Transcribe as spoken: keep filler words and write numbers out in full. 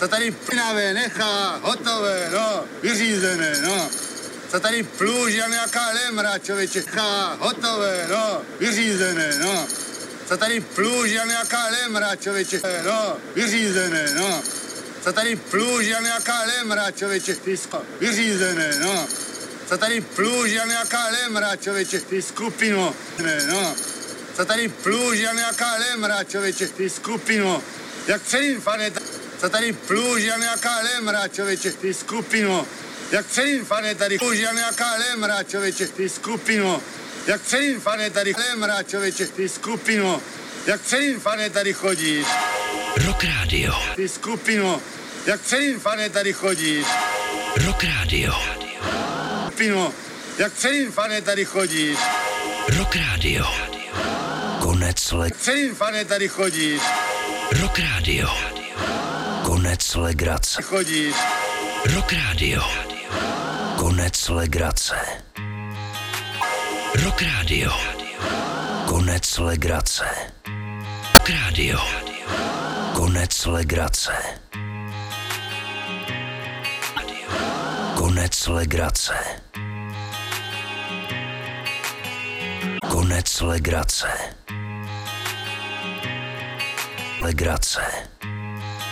Co tady pinavé nechá, hotové, no, vyřízené, no. Co tady plůž, jak nějaká lemra, člověče, chá, hotové, no, vyřízené, no. Co tady plůž, jak nějaká lemra, člověče, no, vyřízené, no. Co tady plůž, jak nějaká lemra, člověče, fisko, vyřízené, no. Co tady plůž, jak nějaká lemra, člověče, ty skupino, ne, no. Co tady plůž, jak nějaká lemra, člověče, ty skupino, jak předím, fane, co tady plůž, jak nějaká lemra, člověče, ty skupino, jak předím, fane, tady plůž, jak nějaká lemra, člověče, ty skupino, jak předím, fane, tady lemra, člověče, ty skupino, jak předím, fane, tady chodíš. Rock Radio. Ty skupino, jak předím, fane, tady chodíš. Rock Radio. Skupino, jak předím, fane, tady chodíš. Rock Radio. Konec le... Předím, fane, tady chodíš. Rock Radio. Konec legrace. Chodíš. Rock Radio. Konec legrace. Rock Radio. Konec legrace. Rock Radio. Konec legrace. Konec legrace. Konec legrace. Legrace.